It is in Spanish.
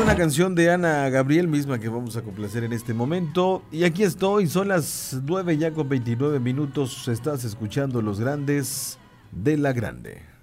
una canción de Ana Gabriel, misma que vamos a complacer en este momento. Y aquí estoy, son las 9 ya con 29 minutos. Estás escuchando Los Grandes de la Grande.